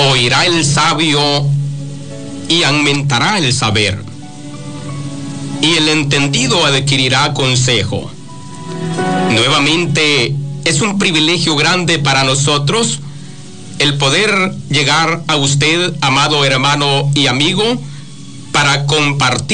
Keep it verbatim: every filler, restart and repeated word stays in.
Oirá el sabio y aumentará el saber, y el entendido adquirirá consejo. Nuevamente, es un privilegio grande para nosotros el poder llegar a usted, amado hermano y amigo, para compartir